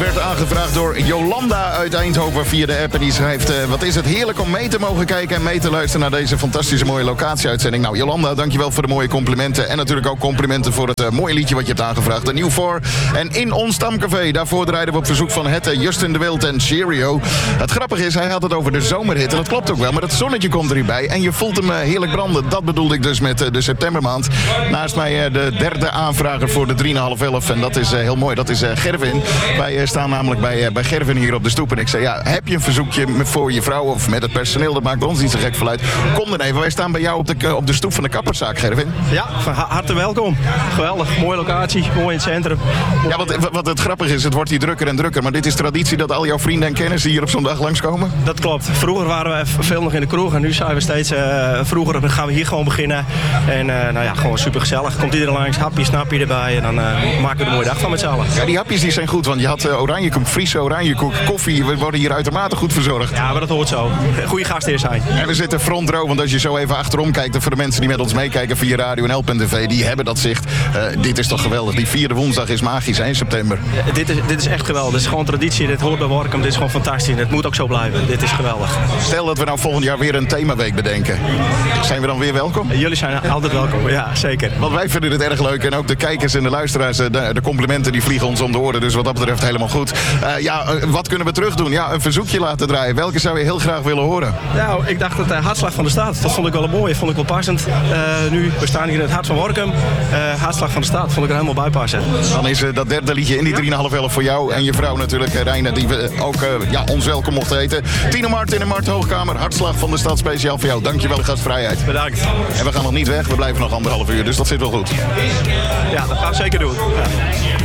werd aangevraagd door Jolanda uit Eindhoven via de app. En die schrijft, wat is het heerlijk om mee te mogen kijken en mee te luisteren naar deze fantastische mooie locatieuitzending. Nou, Jolanda, dankjewel voor de mooie complimenten. En natuurlijk ook complimenten voor het mooie liedje wat je hebt aangevraagd. De New 4. En in ons stamcafé, daarvoor draaiden we op verzoek van Hette, Justin de Wild en Cheerio. Het grappige is, hij had het over de zomerhit. En dat klopt ook wel, maar het zonnetje komt er hierbij. En je voelt hem heerlijk branden. Dat bedoelde ik dus met de septembermaand. Naast mij de derde aanvrager voor de 3,5-11. En dat is heel mooi. Dat is Gervin. Wij staan namelijk bij Gervin hier op de stoep. En ik zei, ja, heb je een verzoekje voor je vrouw of met het personeel? Dat maakt ons niet zo gek veel uit. Kom dan even. Wij staan bij jou op de stoep van de kapperszaak, Gervin. Ja, van harte welkom. Geweldig. Mooie locatie. Mooi in het centrum. Ja, wat het grappige is, het wordt hier drukker en drukker. Maar dit is traditie dat al jouw vrienden en kennissen hier op zo'n dag langskomen? Dat klopt. Vroeger waren we veel nog in de kroeg. En nu zijn we steeds vroeger. Gaan we hier gewoon beginnen. En nou ja, gewoon super gezellig. Komt iedereen langs. Hapje, snapje erbij. En dan maken we er een mooie dag van met z'n allen. Ja, die hapjes die zijn goed. Want je had oranjekoek, Friese oranjekoek, koffie. We worden hier uitermate goed verzorgd. Ja, maar dat hoort zo. Goeie gastheer zijn. En we zitten front row. Want als je zo even achterom kijkt. En voor de mensen die met ons meekijken via Radio en L.tv. Die hebben dat zicht. Dit is toch geweldig. Die vierde woensdag is magisch, hè, in september. Dit is echt geweldig. Dit is gewoon traditie. Dit hoort bij Workum. Dit is gewoon fantastisch. Het moet ook zo blijven. Dit is geweldig. Stel dat we nou volgend jaar weer een themaweek bedenken. Zijn we dan weer welkom? Jullie zijn altijd welkom. Ja, zeker. Want wij vinden het erg leuk. En ook de kijkers en de luisteraars. De complimenten die vliegen ons om de oren. Dus wat dat betreft helemaal goed. Wat kunnen we terug doen? Ja, een verzoekje laten draaien. Welke zou je heel graag willen horen? Nou, ik dacht dat Hartslag van de Stad. Dat vond ik wel een mooie. Vond ik wel passend. Nu, we staan hier in het hart van Workum. Hartslag van de Stad. Vond ik er helemaal bij passen. Dan is dat derde liedje in die 3,5-11 voor jou en je vrouw natuurlijk, Reine, die we ook ons welkom mochten heten. Tino Martin en Mart Hoogkamer, Hartslag van de Stad, speciaal voor jou. Dankjewel, gastvrijheid. Bedankt. En we gaan nog niet weg, we blijven nog 1,5 uur, dus dat zit wel goed. Ja, dat gaan we zeker doen. Ja.